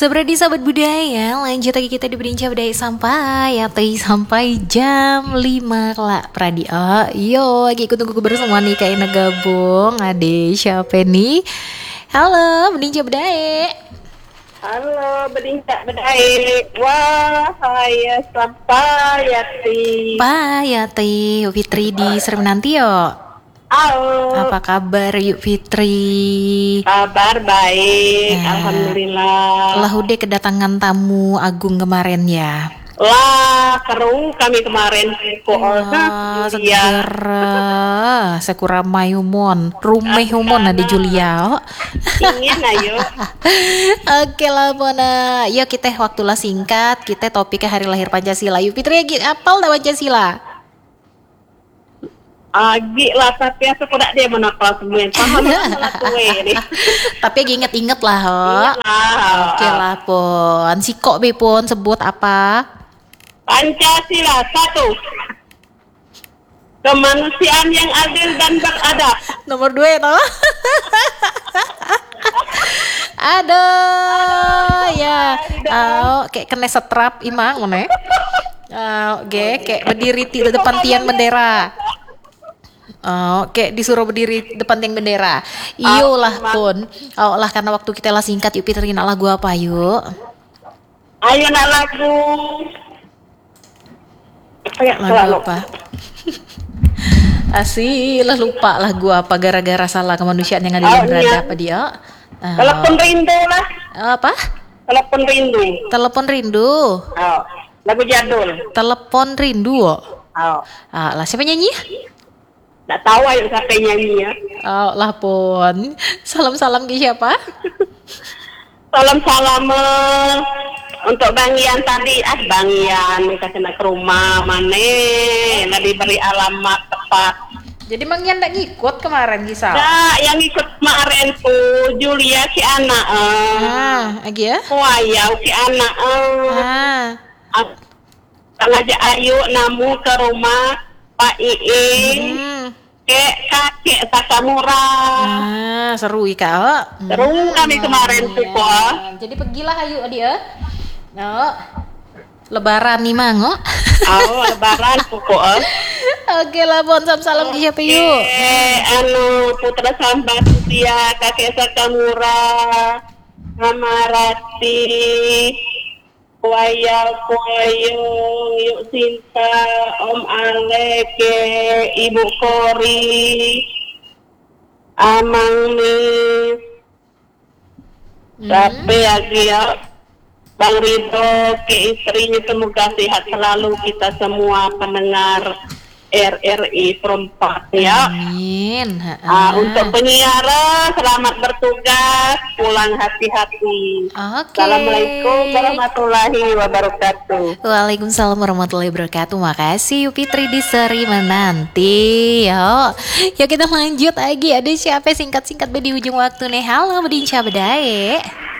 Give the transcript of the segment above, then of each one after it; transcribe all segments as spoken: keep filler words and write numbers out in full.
Seperti sahabat budaya, lanjut lagi kita di Berbincang Budaya sampai ya teh sampai jam lima kelak pradio. Yo, lagi ikut tunggu bersama nih kayak gabung. Ade siapa nih? Halo, Berbincang Budaya. Halo, Berbincang Budaya. Wah, saya sampai Yati. Pak Yati, Fitri di Serem nanti yo. Halo. Apa kabar yuk Fitri? Kabar baik, Nah, alhamdulillah. Lah udah kedatangan tamu agung kemarin ya. Lah, kerung kami kemarin kok Wah, Julia. segera sekuramai humon, rumeh humon ada Julia. Ingin ayo. Oke lah Bona, yuk kita waktu lah singkat, kita topiknya hari lahir Pancasila. Yuk Fitri, apal dah Pancasila? Agi lah, tapi aku tidak dia menapal semua. Paham lah tuwe ini. Tapi lagi inget-inget lah ho. Lah. Oke lah pon, si kok be pon sebut apa? Pancasila satu. Kemanusiaan yang adil dan beradab. Nomor dua itu. Aduh, ya. Oh, kayak kena setrap imang mana? Oh, oke, kayak berdiri di depan tiang bendera. Oh, kayak disuruh berdiri depan tiang bendera. Iyo lah pun. Oh lah karena waktu kita lah singkat, yuk Peter nak lagu apa yuk? Ayo nak lagu. Kayak Lagu selalu. apa? Asilah lupa lagu apa gara-gara salah kemanusiaan yang ada Oh, yang berada iya. apa dia? Oh. Telepon rindu lah. Apa? Telepon rindu. Telepon rindu. Oh, lagu jadul. Telepon rindu. Oh. Oh, Ah, lah siapa nyanyi? tak tahu ayo siapa yang nyanyi ya. Oh, lah pon. Salam-salam ke siapa? Salam-salam eh, untuk Bang Ian tadi. Ah, Bang Ian kasih nak ke rumah mana? Nak diberi alamat tepat. Jadi Mang Yan ndak ngikut kemarin kisah. Nah, yang ikut kemarin tuh Julia si anak. Eh. Ah, lagi ya? Wah, ya si anak. Eh. Ah. Ah, ngajak Ayu namu ke rumah Pak Iing. Hmm. Kek kakek Sakamura. Ah, seru ika. Oh. Seru kami kemarin tuh kok. Nah, jadi pergilah ayo dia. No. Lebaran nih Mang. Oh. Oh, lebaran pokok. Oke lah Bon, salam-salam ke siapa yuk? Eh, anu putra sambat dia kakek Sakamura, Mama Rati, Wayal Koyong, Yuk Sinta, Om Aleke, Ibu Kori, Amang Nis, sampai lagi ya Bang Ridho, ke istrinya semoga sehat selalu kita semua pendengar R R I perempat ya. Amin. Ah, untuk penyiar selamat bertugas, pulang hati-hati. Oke. Assalamualaikum warahmatullahi wabarakatuh. Waalaikumsalam warahmatullahi wabarakatuh. Makasih Yu Fitri di seri menanti. Yo, yuk kita lanjut lagi. Ada siapa singkat-singkat di ujung waktu nih? Halo Bedinca Bedae.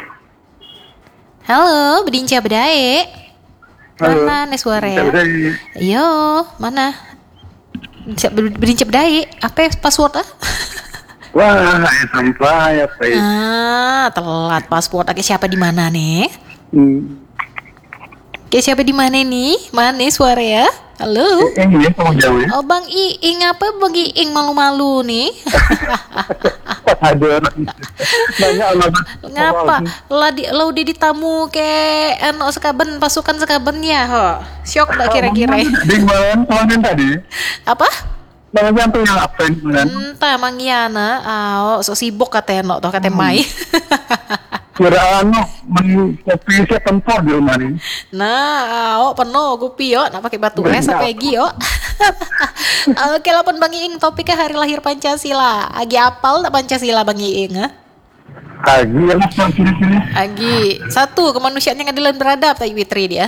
Halo Bedinca Bedae. Mana nih suara ya? Yo, mana? Bedinca Bedae. Apa ya password ah? Wah, sampai apa ya? Ah, telat password. Oke, siapa di mana nih? Hmm. Oke, siapa di mana nih? Mana suara ya? Halo. Eh, ini kamu jauh ya? Oh Bang Iing, apa Bang Iing malu-malu nih? Ada orang banyak orang. Ngapa? Lah di lah udah ditamu ke eno sekaben pasukan sekabennya ho. Syok dah kira-kira. Di kemarin kemarin tadi, Apa? bang sampai yang apa ini kemarin? Entah Mang Yana, ah, so sibuk katanya no, toh katanya Mai. Kira anu men kopi saya tempur di rumah ini. Nah, oh penuh kopi yo, nak pakai batu es apa lagi yo. Oke lah pun Bang Iing, topiknya hari lahir Pancasila. Agi apal tak Pancasila Bang Iing? Ha? Lagi yang apa kira-kira? Agi satu kemanusiaan yang adil dan beradab tadi Fitri dia.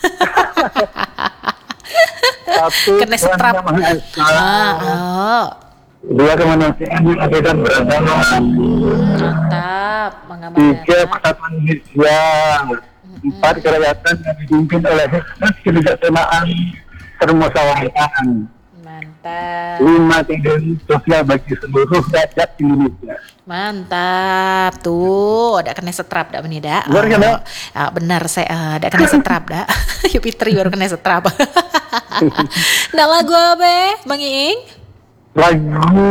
Satu, Kena setrap. Tuhan Yang Maha Esa. Ah, oh. Dua kemanusiaan yang adil dan beradab. Mantap, mengamalkan. Tiga persatuan Indonesia. Empat kerakyatan yang dipimpin oleh hikmat kebijaksanaan permusyawaratan. Mantap. Mantap. Lima keadilan sosial bagi seluruh rakyat Indonesia. Mantap tuh, ada kena setrap dak benih dak. Benar kan, Dak? Ah, ah, benar saya uh, ada kena setrap dak. Yupitri baru kena setrap. Nah lagu apa, Bang Iing? Lagu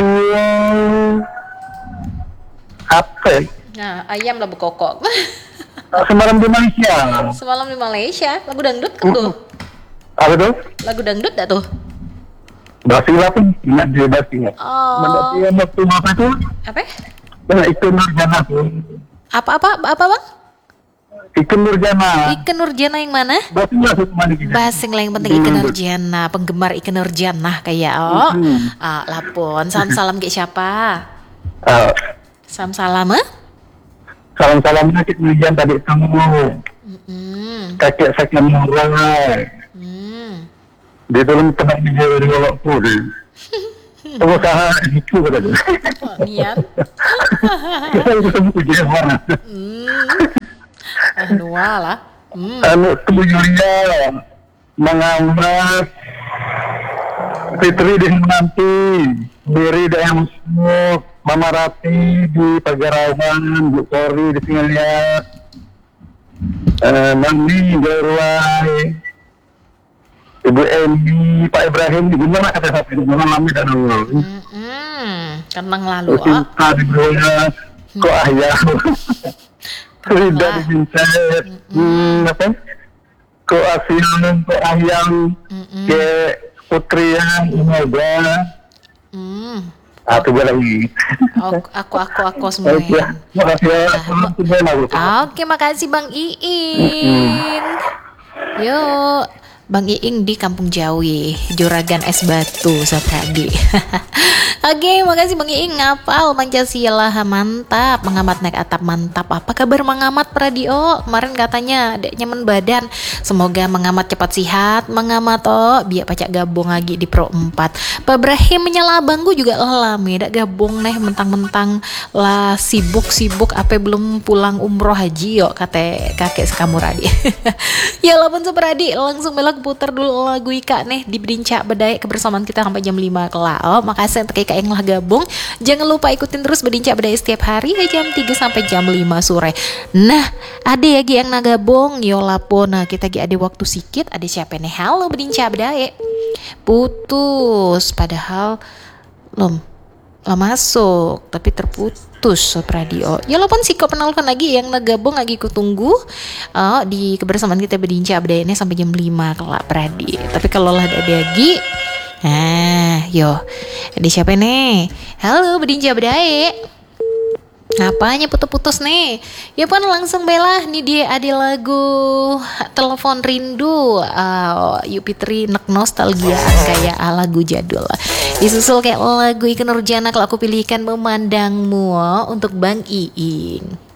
apa? Ya? Nah ayam lah bekokok. Semalam di Malaysia. Semalam di Malaysia, lagu dangdut kan tuh? Apa tuh? Lagu dangdut dak tuh? Basi lah pun ingat dia basi ya. Oh. Mana dia waktu apa tuh? Apa? Mana Ike Nurjana tuh? Apa apa apa bang? Ike Nurjana. Ike Nurjana yang mana? Basi lah tuh mana kita? Basing lah yang penting Ike Nurjana, penggemar Ike Nurjana kayak oh. Hmm. Ah, lapon, salam salam ke siapa? Ah, Salam salam eh? salam-salam sakit Nurjan tadi kamu. Hmm. Kakek sakit murah. Hmm. Dia belum pernah dijawab di bawah pun. Pengusaha itu kata dia. Oh, niat. Kita itu semua kerja mana? Ah, dua lah. Hmm. Anu tujuannya mengamat Fitri dan nanti Beri dan Musmuk Mama Rati di Pagarawan, Bu Kori di Singalia, uh, Mami Gerwai, Ibu Emi, Pak Ibrahim di mana kata saya di mana Mami dan Allah. Hmm. Kenang lalu ah. Cinta di Broya, kok ayah, Rida di Vincent, hmm, apa? Kok Asian, kok ayam, ke Putri yang Umoga. Hmm. Aku lagi. Aku aku aku, aku semuanya. Makasih ya. Oke, makasih Bang Iing. Yuk, Bang Iing di Kampung Jawi, Juragan Es Batu, Sapradi. Oke, makasih Bang Iing ngapal Pancasila mantap, mengamat naik atap mantap. Apa kabar mengamat Pradio? Kemarin katanya adeknya men badan. Semoga mengamat cepat sihat, mengamat oh biar pacak gabung lagi di Pro empat. Pak Ibrahim menyala bangku juga lami, dak gabung neh mentang-mentang lah sibuk-sibuk apa belum pulang umroh haji yo kata kakek sekamuradi. Ya lapun Sapradi, langsung belak putar dulu lagu Ika nih di Berincak Bedai kebersamaan kita sampai jam lima kelak. Oh, makasih untuk Ika yang lah gabung. Jangan lupa ikutin terus Berincak Bedai setiap hari ya jam tiga sampai jam lima sore. Nah, ada ya yang nagabung yo lapun. Nah, kita ada waktu sikit. Ada siapa nih? Halo Berincak Bedai. Putus padahal belum lah masuk tapi terputus radio. Ya lo pun sih kok penelpon lagi yang nagabung lagi ku tunggu oh, di kebersamaan kita Berincak Bedai ini sampai jam lima kelak Pradi. Tapi kalau lah ada lagi nah yo ada siapa nih? Halo Berincak Bedai. Apanya putus-putus nih? Ya pun langsung bela nih dia ada lagu Telepon Rindu. Uh, Yupitri nek nostalgia kayak lagu jadul. Disusul kayak lagu Ike Nurjana kalau aku pilihkan Memandangmu untuk Bang Iing.